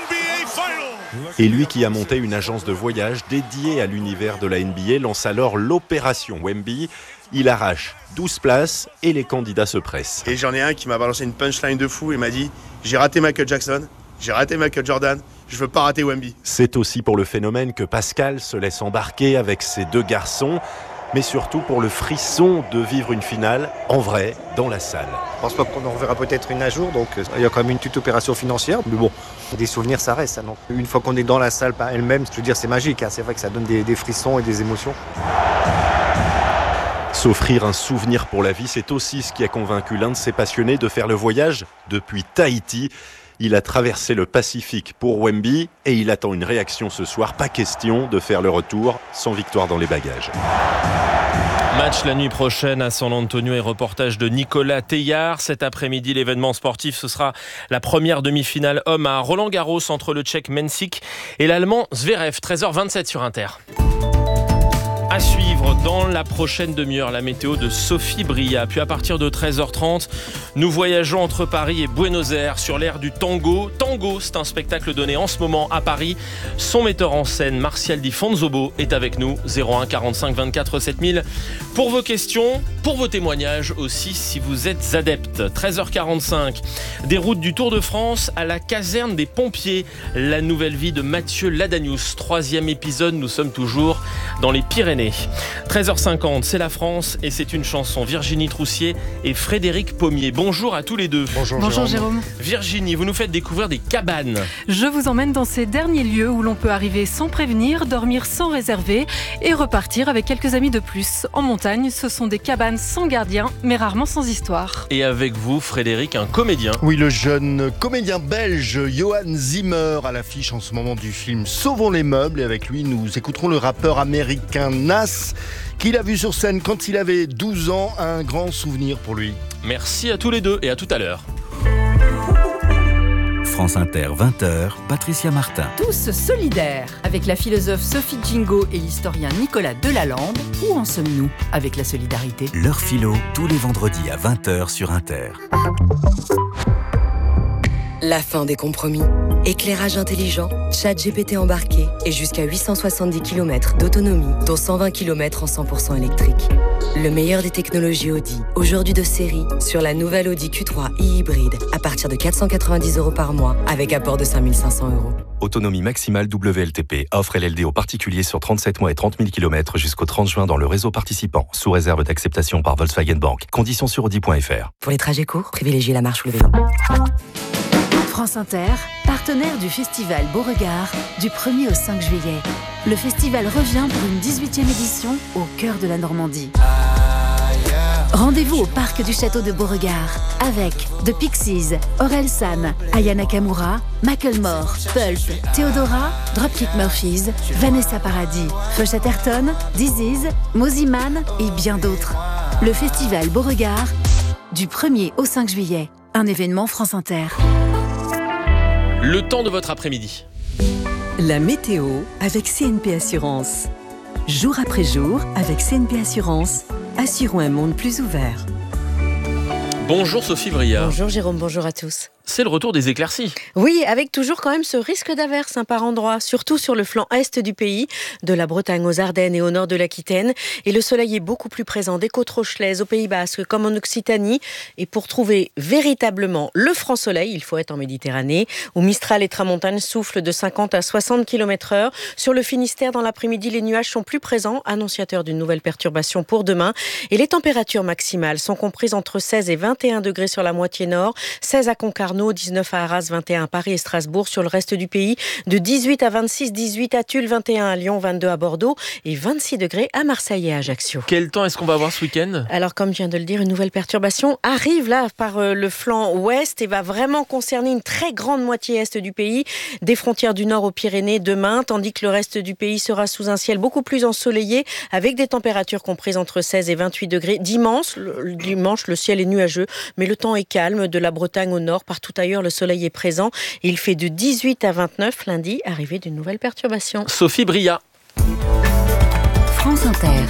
Et lui qui a monté une agence de voyage dédiée à l'univers de la N B A lance alors l'opération Wemby. Il arrache douze places et les candidats se pressent. Et j'en ai un qui m'a balancé une punchline de fou et m'a dit « J'ai raté Michael Jackson, j'ai raté Michael Jordan, je veux pas rater Wemby. » C'est aussi pour le phénomène que Pascal se laisse embarquer avec ses deux garçons, mais surtout pour le frisson de vivre une finale en vrai dans la salle. Je pense pas qu'on en reverra peut-être une un jour, donc il y a quand même une petite opération financière, mais bon, des souvenirs ça reste. Hein, donc. Une fois qu'on est dans la salle par elle-même, je veux dire c'est magique, hein, c'est vrai que ça donne des, des frissons et des émotions. S'offrir un souvenir pour la vie, c'est aussi ce qui a convaincu l'un de ses passionnés de faire le voyage depuis Tahiti. Il a traversé le Pacifique pour Wemby et il attend une réaction ce soir. Pas question de faire le retour sans victoire dans les bagages. Match la nuit prochaine à San Antonio et reportage de Nicolas Teillard. Cet après-midi, l'événement sportif, ce sera la première demi-finale homme à Roland-Garros entre le Tchèque Mensik et l'Allemand Zverev. treize heures vingt-sept sur Inter. À suivre dans la prochaine demi-heure, la météo de Sophie Bria. Puis à partir de treize heures trente, nous voyageons entre Paris et Buenos Aires sur l'ère du tango. Tango, c'est un spectacle donné en ce moment à Paris. Son metteur en scène, Martial Di Fonzobo, est avec nous. zéro un quarante-cinq vingt-quatre sept mille pour vos questions, pour vos témoignages aussi si vous êtes adepte. treize heures quarante-cinq, des routes du Tour de France à la caserne des pompiers. La nouvelle vie de Mathieu Ladanius. Troisième épisode, nous sommes toujours dans les Pyrénées. treize heures cinquante, c'est la France et c'est une chanson. Virginie Troussier et Frédéric Pommier. Bonjour à tous les deux. Bonjour, Bonjour Jérôme. Jérôme. Virginie, vous nous faites découvrir des cabanes. Je vous emmène dans ces derniers lieux où l'on peut arriver sans prévenir, dormir sans réserver et repartir avec quelques amis de plus. En montagne, ce sont des cabanes sans gardien, mais rarement sans histoire. Et avec vous, Frédéric, un comédien. Oui, le jeune comédien belge Johan Zimmer à l'affiche en ce moment du film Sauvons les meubles. Et avec lui, nous écouterons le rappeur américain Nas, qu'il a vu sur scène quand il avait douze ans, un grand souvenir pour lui. Merci à tous les deux et à tout à l'heure. France Inter, vingt heures, Patricia Martin. Tous solidaires. Avec la philosophe Sophie Djingo et l'historien Nicolas Delalande, où en sommes-nous avec la solidarité ? L'heure philo, tous les vendredis à vingt heures sur Inter. La fin des compromis. Éclairage intelligent, chat G P T embarqué et jusqu'à huit cent soixante-dix kilomètres d'autonomie, dont cent vingt kilomètres en cent pour cent électrique. Le meilleur des technologies Audi, aujourd'hui de série, sur la nouvelle Audi Q trois e-hybride, à partir de quatre cent quatre-vingt-dix euros par mois, avec apport de cinq mille cinq cents euros. Autonomie maximale W L T P. Offre L L D aux particuliers sur trente-sept mois et trente mille kilomètres jusqu'au trente juin dans le réseau participant, sous réserve d'acceptation par Volkswagen Bank. Conditions sur audi point f r. Pour les trajets courts, privilégiez la marche ou le vélo. France Inter, partenaire du festival Beauregard, du premier au cinq juillet. Le festival revient pour une dix-huitième édition au cœur de la Normandie. Rendez-vous au parc du château de Beauregard avec The Pixies, Orelsan, Aya Nakamura, Macklemore, Pulp, Theodora, Dropkick Murphys, Vanessa Paradis, Fush Atherton, Disease, Moziman et bien d'autres. Le festival Beauregard, du premier au cinq juillet. Un événement France Inter. Le temps de votre après-midi. La météo avec C N P Assurance. Jour après jour, avec C N P Assurance, assurons un monde plus ouvert. Bonjour Sophie Bria. Bonjour Jérôme, bonjour à tous. C'est le retour des éclaircies. Oui, avec toujours quand même ce risque d'averse hein, par endroits, surtout sur le flanc est du pays, de la Bretagne aux Ardennes et au nord de l'Aquitaine. Et le soleil est beaucoup plus présent des côtes rochelaises, au Pays Basque, comme en Occitanie. Et pour trouver véritablement le franc soleil, il faut être en Méditerranée, où Mistral et Tramontane soufflent de cinquante à soixante kilomètres heure. Sur le Finistère, dans l'après-midi, les nuages sont plus présents, annonciateurs d'une nouvelle perturbation pour demain. Et les températures maximales sont comprises entre seize et vingt et un degrés sur la moitié nord, seize à Concarneau, dix-neuf à Arras, vingt et un à Paris et Strasbourg. Sur le reste du pays, de dix-huit à vingt-six, dix-huit à Tulle, vingt et un à Lyon, vingt-deux à Bordeaux et vingt-six degrés à Marseille et à Ajaccio. Quel temps est-ce qu'on va avoir ce week-end ? Alors, comme je viens de le dire, une nouvelle perturbation arrive là par le flanc ouest et va vraiment concerner une très grande moitié est du pays, des frontières du nord aux Pyrénées demain, tandis que le reste du pays sera sous un ciel beaucoup plus ensoleillé avec des températures comprises entre seize et vingt-huit degrés. Dimanche, le, dimanche, le ciel est nuageux, mais le temps est calme de la Bretagne au nord. Partout ailleurs, le soleil est présent. Il fait de dix-huit à vingt-neuf lundi, arrivée d'une nouvelle perturbation. Sophie Bria. France Inter.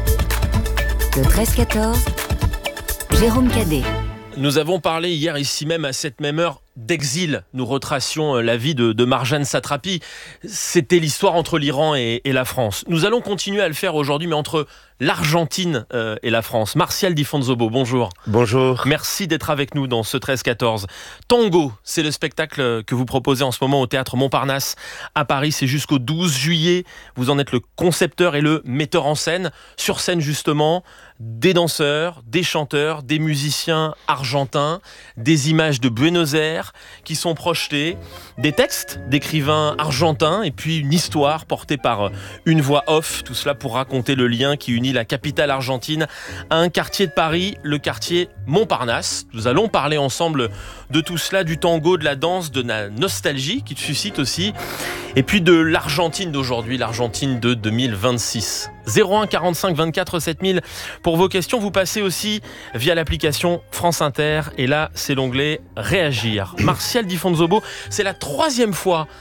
Le treize quatorze, Jérôme Cadet. Nous avons parlé hier ici même à cette même heure d'exil. Nous retracions la vie de, de Marjane Satrapi. C'était l'histoire entre l'Iran et, et la France. Nous allons continuer à le faire aujourd'hui, mais entre l'Argentine euh, et la France. Martial Di Fonzobo, bonjour. Bonjour. Merci d'être avec nous dans ce treize quatorze. Tango, c'est le spectacle que vous proposez en ce moment au Théâtre Montparnasse à Paris. C'est jusqu'au douze juillet. Vous en êtes le concepteur et le metteur en scène. Sur scène, justement, des danseurs, des chanteurs, des musiciens argentins, des images de Buenos Aires qui sont projetés, des textes d'écrivains argentins et puis une histoire portée par une voix off, tout cela pour raconter le lien qui unit la capitale argentine à un quartier de Paris, le quartier Montparnasse. Nous allons parler ensemble de tout cela, du tango, de la danse, de la nostalgie qui te suscite aussi, et puis de l'Argentine d'aujourd'hui, l'Argentine de deux mille vingt-six. zéro un quarante-cinq vingt-quatre sept mille pour vos questions. Vous passez aussi via l'application France Inter et là c'est l'onglet Réagir. Martial Di Fonzobo, c'est la troisième fois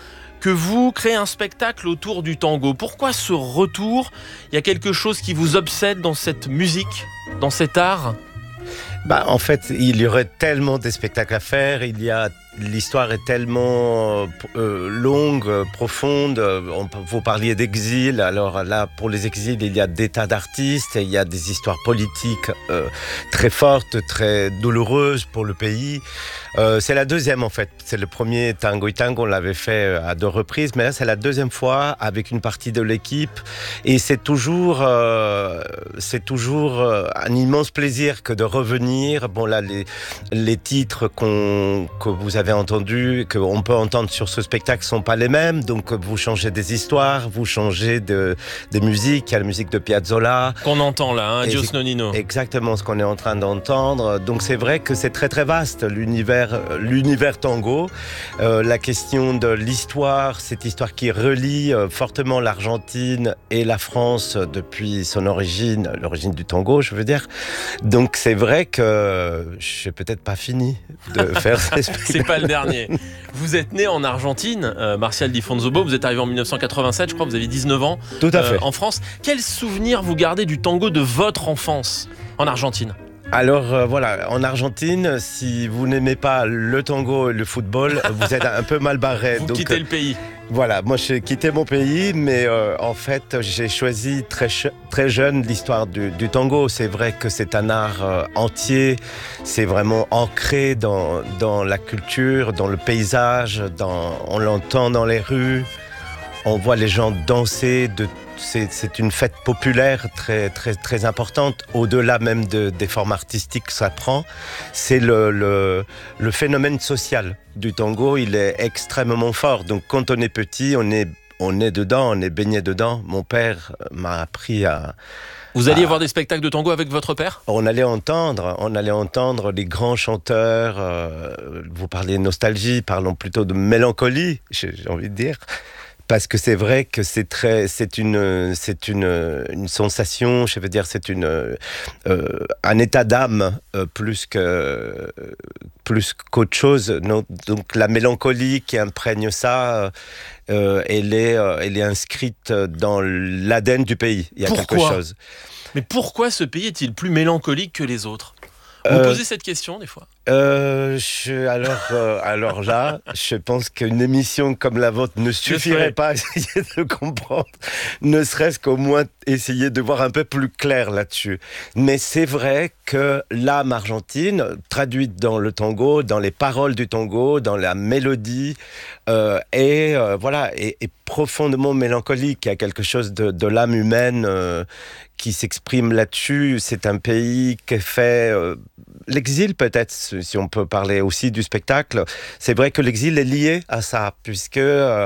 que vous créez un spectacle autour du tango. Pourquoi ce retour ? Il y a quelque chose qui vous obsède dans cette musique, dans cet art ? Bah, en fait, il y aurait tellement de spectacles à faire. Il y a L'histoire est tellement euh, longue, profonde. On, vous parliez d'exil. Alors là, pour les exils, il y a des tas d'artistes. Et il y a des histoires politiques euh, très fortes, très douloureuses pour le pays. Euh, c'est la deuxième, en fait. C'est le premier Tango et Tango, on l'avait fait à deux reprises. Mais là, c'est la deuxième fois avec une partie de l'équipe. Et c'est toujours, euh, c'est toujours un immense plaisir que de revenir. Bon, là, les, les titres qu'on, que vous avez avez entendu, qu'on peut entendre sur ce spectacle, sont pas les mêmes. Donc vous changez des histoires, vous changez de, des musiques. Il y a la musique de Piazzolla. Qu'on entend là, hein, Dios Nonino. Exactement ce qu'on est en train d'entendre. Donc c'est vrai que c'est très très vaste, l'univers, l'univers tango. Euh, la question de l'histoire, cette histoire qui relie euh, fortement l'Argentine et la France depuis son origine, l'origine du tango, je veux dire. Donc c'est vrai que je n'ai peut-être pas fini de faire ces spectacles. C'est pas le dernier. Vous êtes né en Argentine, euh, Martial Di Fonzobo. Vous êtes arrivé en dix-neuf cent quatre-vingt-sept, je crois. Vous avez dix-neuf ans. Tout à fait. Euh, en France. Quel souvenir vous gardez du tango de votre enfance en Argentine ? Alors euh, voilà, en Argentine, si vous n'aimez pas le tango et le football, vous êtes un peu mal barré. Vous donc, quittez le pays. Voilà, moi j'ai quitté mon pays, mais euh, en fait j'ai choisi très, très jeune l'histoire du, du tango. C'est vrai que c'est un art euh, entier, c'est vraiment ancré dans, dans la culture, dans le paysage, dans, on l'entend dans les rues, on voit les gens danser de C'est, c'est une fête populaire très, très, très importante, au-delà même de, des formes artistiques que ça prend. C'est le, le, le phénomène social du tango, il est extrêmement fort. Donc quand on est petit, on est, on est dedans, on est baigné dedans. Mon père m'a appris à... Vous alliez à... voir des spectacles de tango avec votre père ? On allait entendre, on allait entendre les grands chanteurs. Euh, vous parlez de nostalgie, parlons plutôt de mélancolie, j'ai, j'ai envie de dire. Parce que c'est vrai que c'est très, c'est une, c'est une, une sensation. Je veux dire, c'est une, euh, un état d'âme euh, plus que, plus qu'autre chose. Non, donc la mélancolie qui imprègne ça, euh, elle est, euh, elle est inscrite dans l'A D N du pays. Il y a pourquoi quelque chose. Mais pourquoi ce pays est-il plus mélancolique que les autres ? Vous euh, posez cette question des fois ? Euh, je, alors, euh, alors là, je pense qu'une émission comme la vôtre ne suffirait pas à essayer de comprendre, ne serait-ce qu'au moins essayer de voir un peu plus clair là-dessus. Mais c'est vrai que l'âme argentine, traduite dans le tango, dans les paroles du tango, dans la mélodie, euh, est, euh, voilà, est, est profondément mélancolique. Il y a quelque chose de, de l'âme humaine euh, qui s'exprime là-dessus. C'est un pays qui fait euh, l'exil peut-être, si on peut parler aussi du spectacle. C'est vrai que l'exil est lié à ça, puisque euh,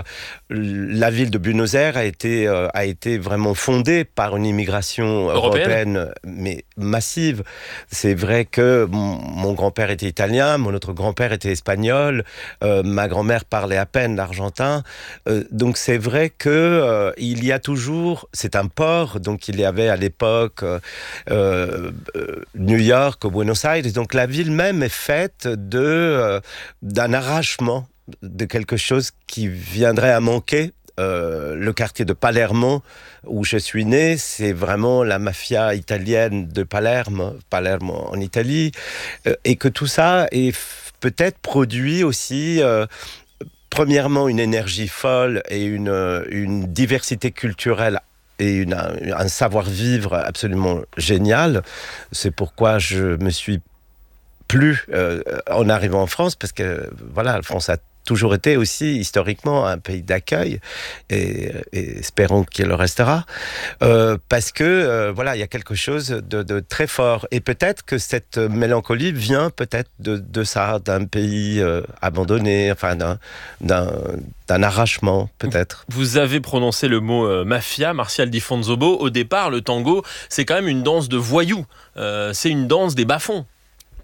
la ville de Buenos Aires a été, euh, a été vraiment fondée par une immigration européenne, européenne mais massive. C'est vrai que mon, mon grand-père était italien, mon autre grand-père était espagnol, euh, ma grand-mère parlait à peine l'argentin. Euh, donc c'est vrai que euh, il y a toujours, c'est un port, donc il y avait à l'époque euh, euh, New York, Buenos Aires, donc la ville même est faite de, euh, d'un arrachement de quelque chose qui viendrait à manquer. Euh, le quartier de Palermo, où je suis né, c'est vraiment la mafia italienne de Palerme, Palermo en Italie, euh, et que tout ça est f- peut-être produit aussi... Euh, premièrement, une énergie folle et une, une diversité culturelle et une, un, un savoir-vivre absolument génial. C'est pourquoi je me suis plu euh, en arrivant en France, parce que voilà, la France a toujours été aussi historiquement un pays d'accueil et, et espérons qu'il le restera euh, parce que euh, voilà, il y a quelque chose de, de très fort et peut-être que cette mélancolie vient peut-être de, de ça, d'un pays euh, abandonné, enfin d'un, d'un, d'un arrachement peut-être. Vous avez prononcé le mot euh, mafia, Martial Di Fonzobo. Au départ, le tango, c'est quand même une danse de voyous, euh, c'est une danse des bas-fonds.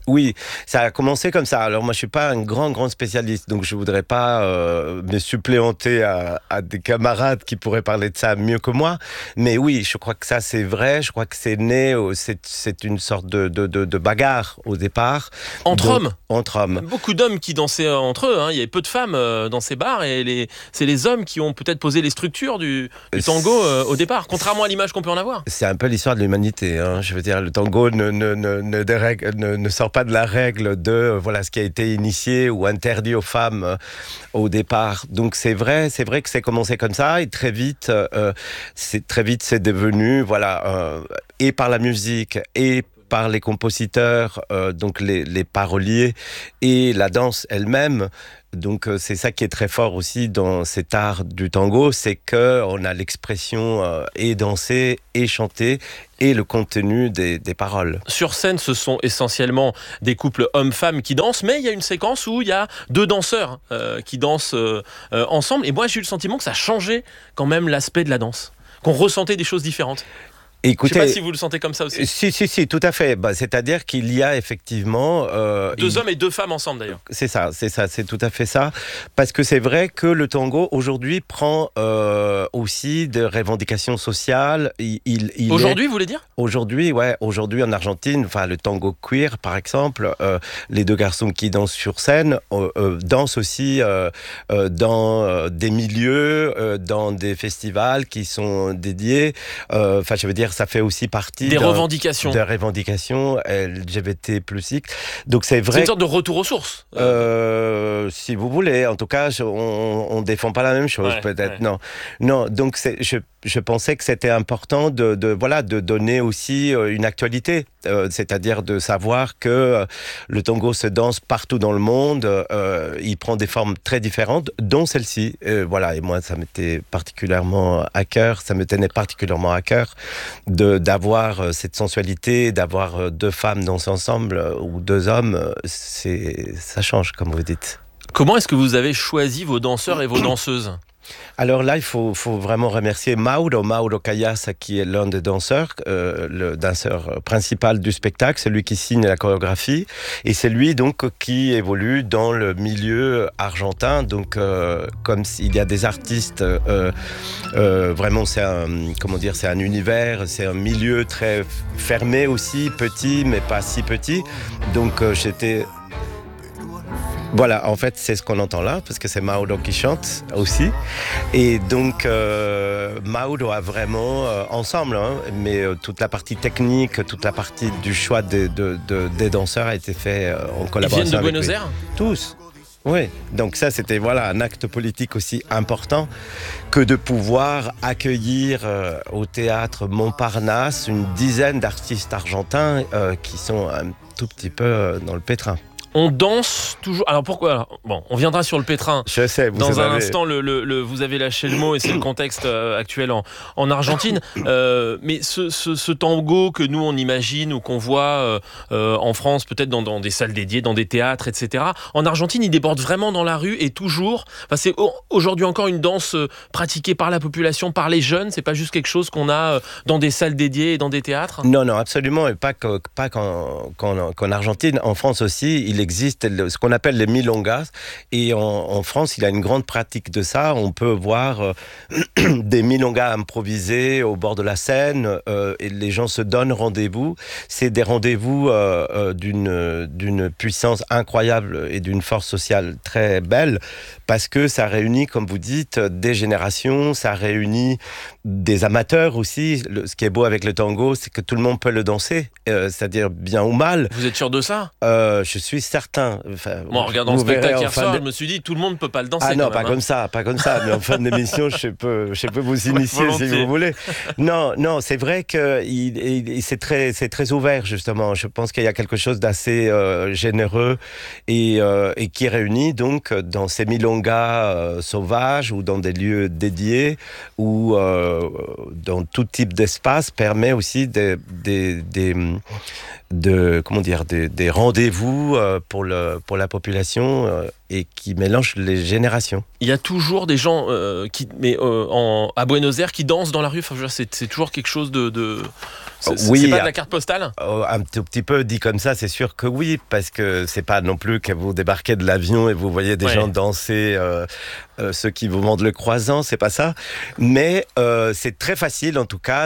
Oui, ça a commencé comme ça. Alors moi, je suis pas un grand, grand spécialiste, donc je voudrais pas euh, me suppléanter à, à des camarades qui pourraient parler de ça mieux que moi. Mais oui, je crois que ça, c'est vrai. Je crois que c'est né, c'est, c'est une sorte de, de, de, de bagarre au départ. Entre donc, hommes Entre hommes. Beaucoup d'hommes qui dansaient entre eux. Hein. Il y avait peu de femmes euh, dans ces bars et les, c'est les hommes qui ont peut-être posé les structures du, du tango euh, au départ, contrairement à l'image qu'on peut en avoir. C'est un peu l'histoire de l'humanité. Hein. Je veux dire, le tango ne, ne, ne, ne, dérègle, ne, ne sort pas de la règle de euh, voilà ce qui a été initié ou interdit aux femmes euh, au départ. Donc c'est vrai, c'est vrai que c'est commencé comme ça et très vite, euh, c'est très vite c'est devenu voilà euh, et par la musique et par les compositeurs, euh, donc les, les paroliers et la danse elle-même. Donc euh, c'est ça qui est très fort aussi dans cet art du tango, c'est que on a l'expression euh, et danser et chanter et le contenu des, des paroles. Sur scène, ce sont essentiellement des couples hommes-femmes qui dansent, mais il y a une séquence où il y a deux danseurs euh, qui dansent euh, euh, ensemble. Et moi, j'ai eu le sentiment que ça changeait quand même l'aspect de la danse, qu'on ressentait des choses différentes. Écoutez, je ne sais pas si vous le sentez comme ça aussi. Si, si, si, tout à fait. Bah, c'est-à-dire qu'il y a effectivement... Euh, deux il... hommes et deux femmes ensemble, d'ailleurs. C'est ça, c'est ça, c'est tout à fait ça. Parce que c'est vrai que le tango, aujourd'hui, prend euh, aussi des revendications sociales. Il, il, il aujourd'hui, est... vous voulez dire ? Aujourd'hui, ouais. Aujourd'hui, en Argentine, enfin, le tango queer, par exemple, euh, les deux garçons qui dansent sur scène euh, euh, dansent aussi euh, euh, dans euh, des milieux, euh, dans des festivals qui sont dédiés. Enfin, euh, je veux dire, ça fait aussi partie des revendications, des revendications L G B T plus X. Donc c'est vrai. C'est une sorte de retour aux sources. Euh, si vous voulez, en tout cas, on, on défend pas la même chose, ouais, peut-être. Ouais. Non, non. Donc c'est, je, je pensais que c'était important de, de, voilà, de donner aussi une actualité, euh, c'est-à-dire de savoir que euh, le tango se danse partout dans le monde. Euh, il prend des formes très différentes, dont celle-ci. Euh, voilà. Et moi, ça m'était particulièrement à cœur. Ça me tenait particulièrement à cœur. De, d'avoir cette sensualité, d'avoir deux femmes danser ensemble ou deux hommes, c'est, ça change, comme vous dites. Comment est-ce que vous avez choisi vos danseurs et vos danseuses ? Alors là, il faut, faut vraiment remercier Mauro, Mauro Callas, qui est l'un des danseurs, euh, le danseur principal du spectacle, c'est lui qui signe la chorégraphie, et c'est lui donc qui évolue dans le milieu argentin. Donc, euh, comme il y a des artistes, euh, euh, vraiment, c'est un, comment dire, c'est un univers, c'est un milieu très fermé aussi, petit, mais pas si petit. Donc, euh, j'étais Voilà, en fait, c'est ce qu'on entend là, parce que c'est Mauro qui chante aussi. Et donc, euh, Mauro a vraiment, euh, ensemble, hein, mais euh, toute la partie technique, toute la partie du choix de, de, de, des danseurs a été fait euh, en collaboration avec lui. Ils viennent de Buenos Aires ? Tous. Oui, donc ça c'était voilà un acte politique aussi important que de pouvoir accueillir euh, au théâtre Montparnasse une dizaine d'artistes argentins euh, qui sont un tout petit peu euh, dans le pétrin. On danse toujours. Alors pourquoi alors, bon, on viendra sur le pétrin. Je sais. Vous Dans un avez... instant, le, le, le, vous avez lâché le mot et c'est le contexte euh, actuel en, en Argentine. Euh, mais ce, ce, ce tango que nous on imagine ou qu'on voit euh, en France, peut-être dans, dans des salles dédiées, dans des théâtres, et cetera. En Argentine, il déborde vraiment dans la rue et toujours. Enfin, c'est aujourd'hui encore une danse pratiquée par la population, par les jeunes. C'est pas juste quelque chose qu'on a dans des salles dédiées et dans des théâtres. Non, non, absolument, et pas que, pas qu'en, qu'en, qu'en Argentine. En France aussi, il existe ce qu'on appelle les milongas, et en, en France il y a une grande pratique de ça. On peut voir euh, des milongas improvisés au bord de la Seine, euh, et les gens se donnent rendez-vous. C'est des rendez-vous euh, euh, d'une, d'une puissance incroyable et d'une force sociale très belle, parce que ça réunit, comme vous dites, des générations, ça réunit des amateurs aussi. Le, ce qui est beau avec le tango, c'est que tout le monde peut le danser, euh, c'est-à-dire bien ou mal. Vous êtes sûr de ça ? euh, Je suis certain. Enfin, Moi, en regardant le spectacle hier soir, de... je me suis dit, tout le monde ne peut pas le danser. Ah non, quand pas même, comme hein. ça, pas comme ça. Mais en fin d'émission, je peux, je peux vous initier si vous voulez. Non, non, c'est vrai que il, il, c'est très, c'est très ouvert justement. Je pense qu'il y a quelque chose d'assez euh, généreux et, euh, et qui réunit donc dans ces milongas euh, sauvages ou dans des lieux dédiés ou euh, dans tout type d'espace, permet aussi des, des, des de comment dire des, des rendez-vous euh, pour le pour la population euh, et qui mélange les générations. Il y a toujours des gens euh, qui, mais, euh, en, à Buenos Aires qui dansent dans la rue. Enfin, je veux dire, c'est, c'est toujours quelque chose de... de... C'est, oui, c'est pas de la carte postale ? Un tout petit peu dit comme ça, c'est sûr que oui, parce que c'est pas non plus que vous débarquez de l'avion et vous voyez des ouais. gens danser, euh, euh, ceux qui vous vendent le croissant, c'est pas ça. Mais euh, c'est très facile en tout cas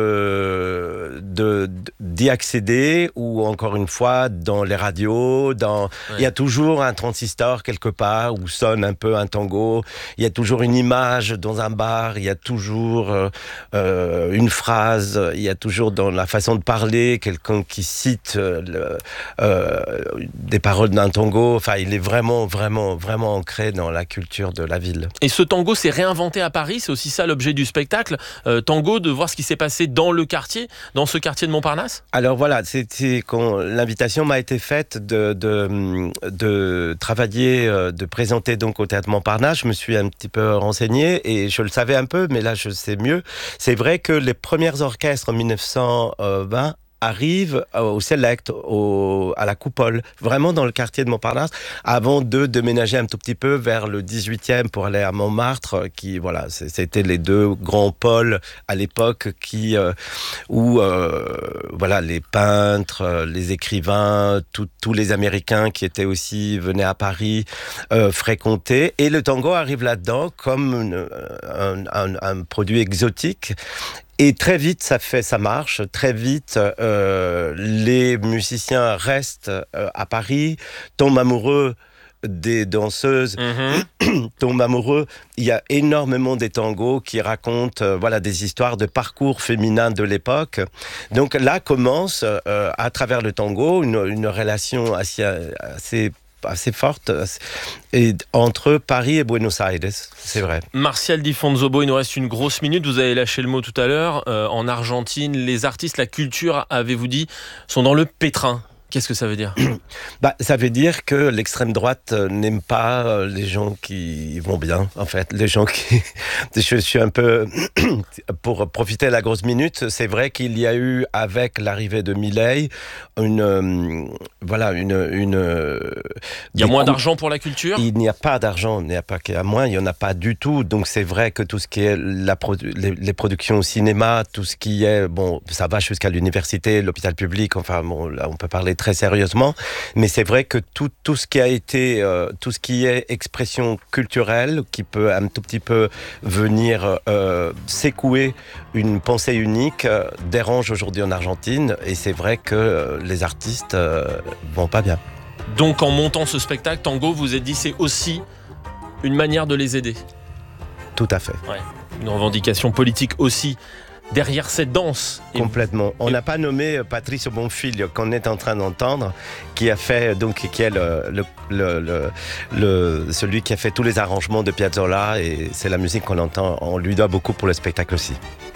de, de, d'y accéder, ou encore une fois dans les radios, dans, ouais. il y a toujours un transistor quelque part où sonne un peu un tango, il y a toujours une image dans un bar, il y a toujours euh, euh, une phrase, il y a toujours dans la façon de parler, quelqu'un qui cite euh, le, euh, des paroles d'un tango. Enfin, il est vraiment, vraiment, vraiment ancré dans la culture de la ville. Et ce tango s'est réinventé à Paris, c'est aussi ça l'objet du spectacle. Euh, tango, de voir ce qui s'est passé dans le quartier, dans ce quartier de Montparnasse ? Alors voilà, c'est, c'est quand l'invitation m'a été faite de, de, de travailler, de présenter donc au Théâtre Montparnasse. Je me suis un petit peu renseigné et je le savais un peu, mais là je sais mieux. C'est vrai que les premiers orchestres en dix-neuf cent vingt arrive au Select, au, à la Coupole, vraiment dans le quartier de Montparnasse, avant de déménager un tout petit peu vers le dix-huitième pour aller à Montmartre, qui, voilà, c'était les deux grands pôles à l'époque qui, euh, où, euh, voilà, les peintres, les écrivains, tous les Américains qui étaient aussi, venaient à Paris, euh, fréquentaient, et le tango arrive là-dedans comme une, un, un, un produit exotique. Et très vite, ça fait, ça marche. Très vite, euh, les musiciens restent euh, à Paris, tombent amoureux des danseuses, mmh. tombent amoureux. Il y a énormément des tangos qui racontent, euh, voilà, des histoires de parcours féminins de l'époque. Donc là commence, euh, à travers le tango, une, une relation assez, assez assez forte et entre Paris et Buenos Aires, c'est vrai. Martial Di Fonzobo, il nous reste une grosse minute, vous avez lâché le mot tout à l'heure, euh, en Argentine, les artistes, la culture, avez-vous dit, sont dans le pétrin. Qu'est-ce que ça veut dire ? Bah, ça veut dire que l'extrême droite n'aime pas les gens qui vont bien, en fait. Les gens qui... Je suis un peu... Pour profiter de la grosse minute, c'est vrai qu'il y a eu, avec l'arrivée de Milei, une... Euh, voilà, une... une il y a moins coups... d'argent pour la culture ? Il n'y a pas d'argent, il n'y a pas qu'à moins, il n'y en a pas du tout. Donc c'est vrai que tout ce qui est la produ... les, les productions au cinéma, tout ce qui est... Bon, ça va jusqu'à l'université, l'hôpital public, enfin, bon, là, on peut parler très sérieusement, mais c'est vrai que tout, tout ce qui a été, euh, tout ce qui est expression culturelle, qui peut un tout petit peu venir euh, secouer une pensée unique, euh, dérange aujourd'hui en Argentine, et c'est vrai que euh, les artistes euh, vont pas bien. Donc en montant ce spectacle, Tango, vous êtes dit c'est aussi une manière de les aider ? Tout à fait. Ouais. Une revendication politique aussi derrière cette danse. Complètement. On n'a pas nommé Patricio Bonfiglio, qu'on est en train d'entendre, qui a fait, donc, qui est le, le, le, le, le, celui qui a fait tous les arrangements de Piazzolla, et c'est la musique qu'on entend. On lui doit beaucoup pour le spectacle aussi.